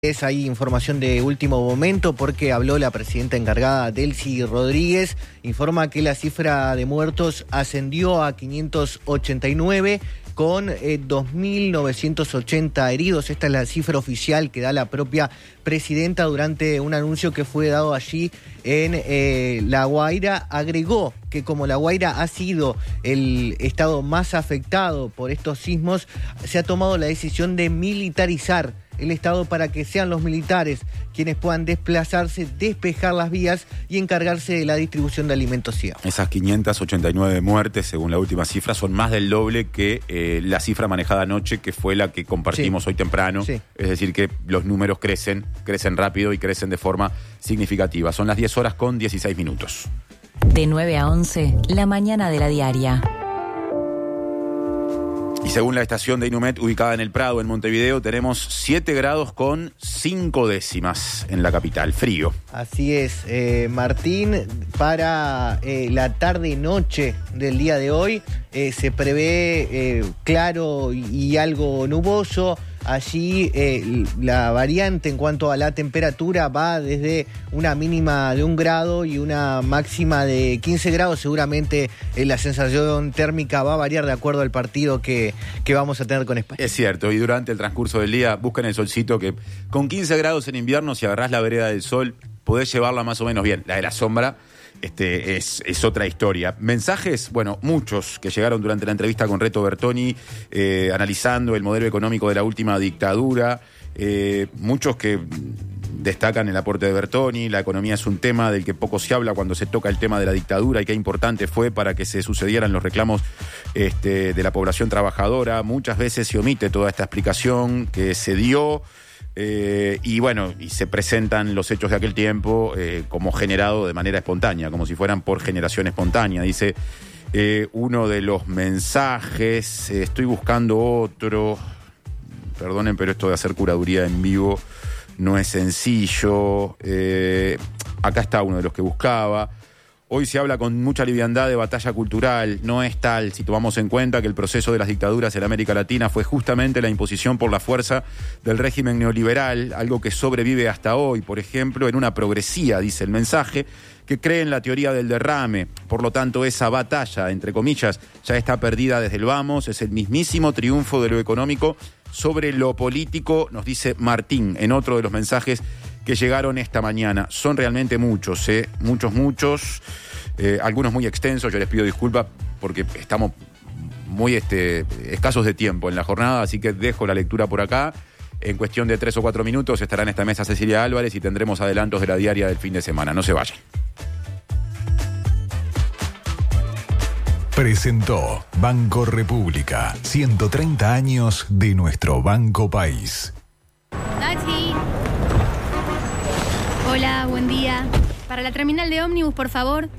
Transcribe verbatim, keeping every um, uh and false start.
Es ahí información de último momento porque habló la presidenta encargada, Delcy Rodríguez. Informa que la cifra de muertos ascendió a quinientos ochenta y nueve con eh, dos mil novecientos ochenta heridos. Esta es la cifra oficial que da la propia presidenta durante un anuncio que fue dado allí en eh, La Guaira. Agregó que como La Guaira ha sido el estado más afectado por estos sismos, se ha tomado la decisión de militarizar el estado para que sean los militares quienes puedan desplazarse, despejar las vías y encargarse de la distribución de alimentos y agua. Esas quinientas ochenta y nueve muertes, según la última cifra, son más del doble que eh, la cifra manejada anoche, que fue la que compartimos sí. hoy temprano. Sí. Es decir, que los números crecen, crecen rápido y crecen de forma significativa. Son las diez horas con dieciséis minutos. De nueve a once, la mañana de la diaria. Y según la estación de Inumet, ubicada en el Prado, en Montevideo, tenemos siete grados con cinco décimas en la capital. Frío. Así es, eh, Martín. Para eh, la tarde-noche del día de hoy eh, se prevé eh, claro y, y algo nuboso. Allí eh, la variante en cuanto a la temperatura va desde una mínima de un grado y una máxima de quince grados. Seguramente eh, la sensación térmica va a variar de acuerdo al partido que, que vamos a tener con España. Es cierto, y durante el transcurso del día buscan el solcito, que con quince grados en invierno, si agarrás la vereda del sol, podés llevarla más o menos bien. La de la sombra Este, es, es otra historia. Mensajes, bueno, muchos que llegaron durante la entrevista con Reto Bertoni, eh, analizando el modelo económico de la última dictadura, eh, muchos que destacan el aporte de Bertoni. La economía es un tema del que poco se habla cuando se toca el tema de la dictadura y qué importante fue para que se sucedieran los reclamos este, de la población trabajadora. Muchas veces se omite toda esta explicación que se dio. Eh, y bueno, y se presentan los hechos de aquel tiempo eh, como generado de manera espontánea, como si fueran por generación espontánea. Dice eh, uno de los mensajes, eh, estoy buscando otro, perdonen, pero esto de hacer curaduría en vivo no es sencillo. Eh, acá está uno de los que buscaba. Hoy se habla con mucha liviandad de batalla cultural. No es tal si tomamos en cuenta que el proceso de las dictaduras en América Latina fue justamente la imposición por la fuerza del régimen neoliberal, algo que sobrevive hasta hoy, por ejemplo, en una progresía, dice el mensaje, que cree en la teoría del derrame. Por lo tanto, esa batalla, entre comillas, ya está perdida desde el vamos. Es el mismísimo triunfo de lo económico sobre lo político, nos dice Martín en otro de los mensajes que llegaron esta mañana. Son realmente muchos, ¿eh? Muchos, muchos, eh, algunos muy extensos. Yo les pido disculpas porque estamos muy este, escasos de tiempo en la jornada, así que dejo la lectura por acá. En cuestión de tres o cuatro minutos estará en esta mesa Cecilia Álvarez y tendremos adelantos de la diaria del fin de semana. No se vayan. Presentó Banco República, ciento treinta años de nuestro Banco País. Taxi. Hola, buen día. Para la terminal de ómnibus, por favor.